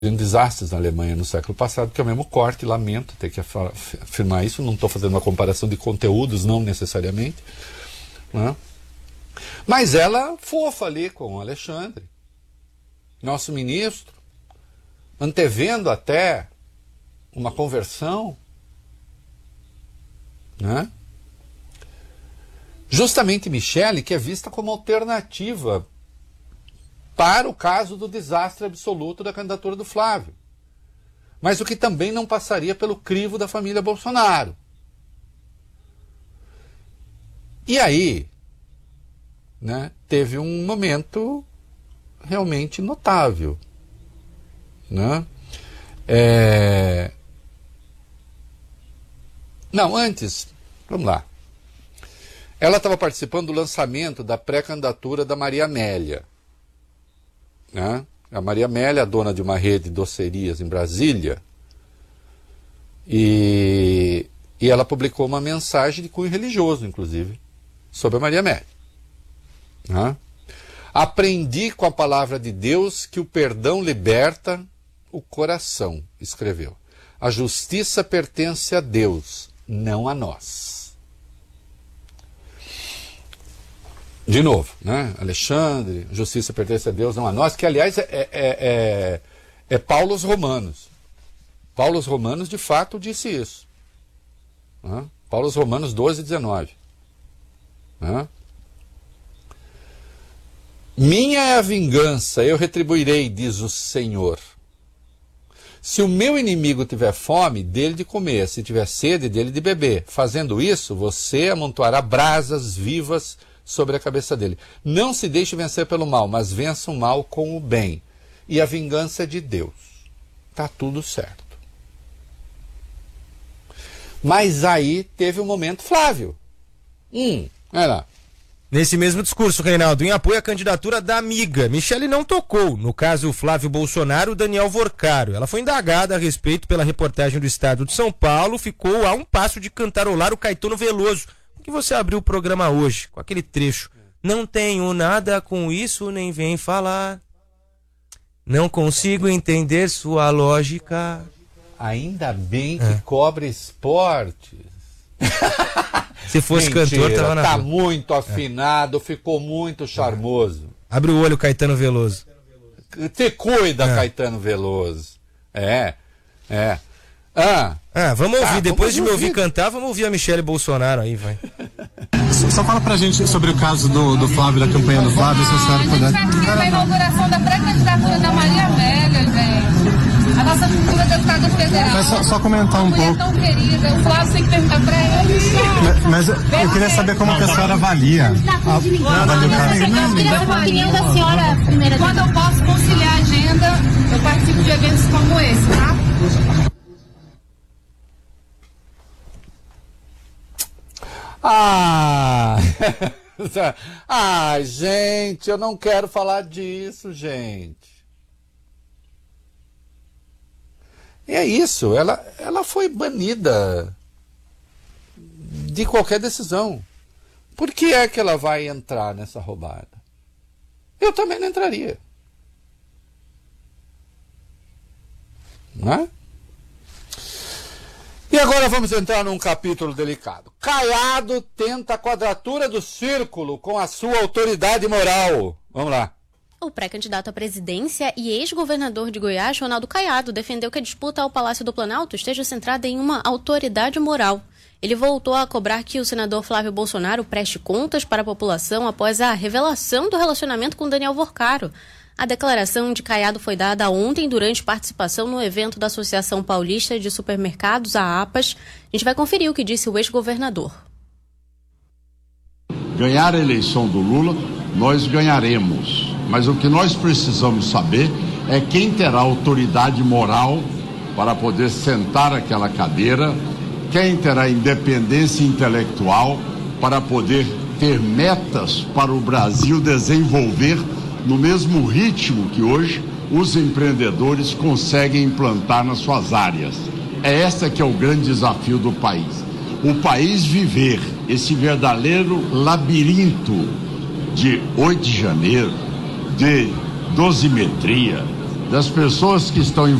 desastres na Alemanha no século passado, que é o mesmo corte, lamento ter que afirmar isso, não estou fazendo uma comparação de conteúdos, não necessariamente, né? Mas ela fofa ali com o Alexandre, nosso ministro, antevendo até uma conversão, né? Justamente Michele, que é vista como alternativa para o caso do desastre absoluto da candidatura do Flávio. Mas o que também não passaria pelo crivo da família Bolsonaro. E aí, né, teve um momento realmente notável, né? Não, antes, vamos lá. Ela estava participando do lançamento da pré-candidatura da Maria Amélia, né? A Maria Amélia é dona de uma rede de docerias em Brasília, e ela publicou uma mensagem de cunho religioso, inclusive, sobre a Maria Amélia, né? Aprendi com a palavra de Deus que o perdão liberta o coração, escreveu. A justiça pertence a Deus, não a nós. De novo, né? Alexandre, justiça pertence a Deus, não a nós, que aliás é Paulo aos Romanos. Paulo aos Romanos de fato disse isso, né? Paulo aos Romanos 12:19. Né? Minha é a vingança, eu retribuirei, diz o Senhor. Se o meu inimigo tiver fome, dele de comer, se tiver sede, dele de beber. Fazendo isso, você amontoará brasas vivas sobre a cabeça dele. Não se deixe vencer pelo mal, mas vença o mal com o bem. E a vingança é de Deus. Tá tudo certo. Mas aí teve um momento Flávio. Olha lá. Nesse mesmo discurso, Reinaldo, em apoio à candidatura da amiga, Michele não tocou, no caso Flávio Bolsonaro, Daniel Vorcaro. Ela foi indagada a respeito pela reportagem do Estado de São Paulo, ficou a um passo de cantarolar o Caetano Veloso, que você abriu o programa hoje, com aquele trecho. Não tenho nada com isso, nem vem falar. Não consigo entender sua lógica. Ainda bem que cobre esportes. Se fosse Mentira, cantor, tava na tá rua. muito afinado, ficou muito charmoso. Abre o olho, Caetano Veloso. Te cuida, Caetano Veloso. Vamos ouvir, depois vamos de me ouvir ouvir. cantar, vamos ouvir a Michele Bolsonaro aí, vai. Só fala pra gente sobre o caso do Flávio, da campanha do Flávio, se a senhora puder. A gente participa da inauguração da pré-candidatura da Maria Amélia, gente. A nossa futura deputada federal. Mas só comentar um pouco. Tão querida, o Flávio tem que perguntar pra ele. Mas eu queria saber como que a senhora avalia. Avalia o caso. Eu queria saber a opinião da senhora primeira. Quando eu posso conciliar a agenda, eu participo de eventos como esse, tá? Gente, eu não quero falar disso, gente. E é isso, ela foi banida de qualquer decisão. Por que é que ela vai entrar nessa roubada? Eu também não entraria. Não é? E agora vamos entrar num capítulo delicado. Caiado tenta a quadratura do círculo com a sua autoridade moral. Vamos lá. O pré-candidato à presidência e ex-governador de Goiás, Ronaldo Caiado, defendeu que a disputa ao Palácio do Planalto esteja centrada em uma autoridade moral. Ele voltou a cobrar que o senador Flávio Bolsonaro preste contas para a população após a revelação do relacionamento com Daniel Vorcaro. A declaração de Caiado foi dada ontem durante participação no evento da Associação Paulista de Supermercados, a APAS. A gente vai conferir o que disse o ex-governador. Ganhar a eleição do Lula, nós ganharemos. Mas o que nós precisamos saber é quem terá autoridade moral para poder sentar aquela cadeira, quem terá independência intelectual para poder ter metas para o Brasil desenvolver no mesmo ritmo que hoje os empreendedores conseguem implantar nas suas áreas. É esse que é o grande desafio do país. O país viver esse verdadeiro labirinto de 8 de janeiro, de dosimetria, das pessoas que estão